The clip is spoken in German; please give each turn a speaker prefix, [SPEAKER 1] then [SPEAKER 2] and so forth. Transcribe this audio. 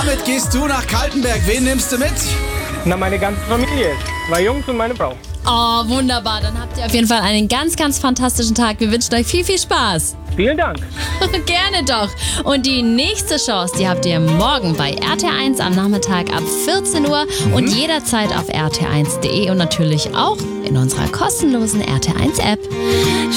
[SPEAKER 1] damit gehst du nach Kaltenberg. Wen nimmst du mit?
[SPEAKER 2] Na, meine ganze Familie. 2 Jungs und meine Frau.
[SPEAKER 3] Oh, wunderbar. Dann habt ihr auf jeden Fall einen ganz, ganz fantastischen Tag. Wir wünschen euch viel, viel Spaß.
[SPEAKER 2] Vielen Dank.
[SPEAKER 3] Gerne doch. Und die nächste Chance, die habt ihr morgen bei RT1 am Nachmittag ab 14 Uhr und jederzeit auf rt1.de und natürlich auch in unserer kostenlosen RT1 App.